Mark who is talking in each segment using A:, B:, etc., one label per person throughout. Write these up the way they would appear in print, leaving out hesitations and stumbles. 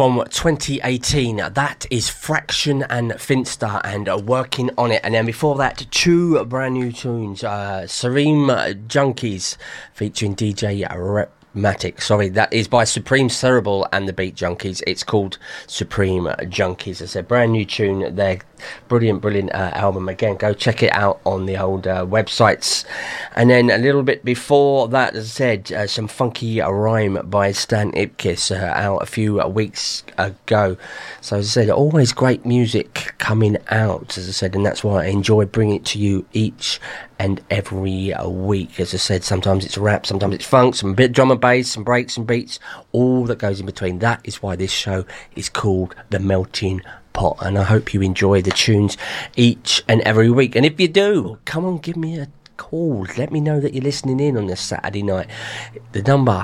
A: from 2018. That is Fraction and Finster and Working on It. And then before that, two brand new tunes. Supreme Junkies featuring DJ Repmatic. Sorry, that is by Supreme Cerebral and the Beat Junkies. It's called Supreme Junkies. It's a brand new tune. They're brilliant album. Again, go check it out on the old websites. And then a little bit before that, as I said, some funky rhyme by Stan Ipkiss out a few weeks ago. So as I said, always great music coming out, as I said, and that's why I enjoy bringing it to you each and every week. As I said, sometimes it's rap, sometimes it's funk, some bit drum and bass, some breaks and beats, all that goes in between. That is why this show is called The Melting Pot, and I hope you enjoy the tunes each and every week. And if you do, come on, give me a call. Let me know that you're listening in on this Saturday night. The number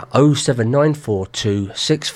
A: 07942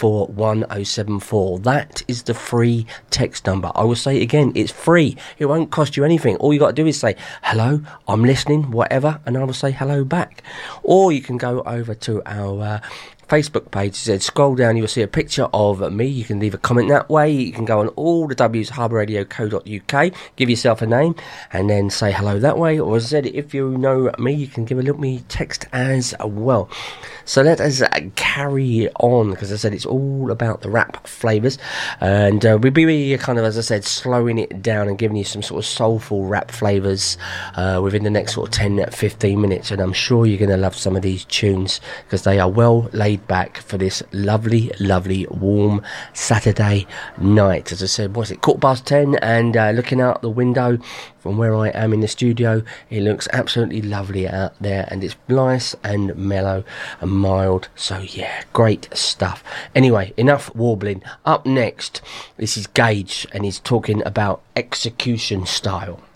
A: 641074. That is the free text number. I will say it again, it's free. It won't cost you anything. All you got to do is say hello, I'm listening, whatever, and I will say hello back. Or you can go over to our Facebook page. Said scroll down, you will see a picture of me. You can leave a comment that way. You can go on all the W's, harbourradio.co.uk, give yourself a name and then say hello that way. Or as I said, if you know me, you can give a little me text as well. So let us carry on, because as I said, it's all about the rap flavours, and we'll be kind of, as I said, slowing it down and giving you some sort of soulful rap flavours within the next sort of 10-15 minutes, and I'm sure you're going to love some of these tunes because they are well laid back for this lovely warm Saturday night. As I said, what's it, 10:15, and looking out the window from where I am in the studio, it looks absolutely lovely out there, and it's nice and mellow and mild. So yeah, great stuff. Anyway, enough warbling. Up next, this is Gage, and he's talking about Execution Style.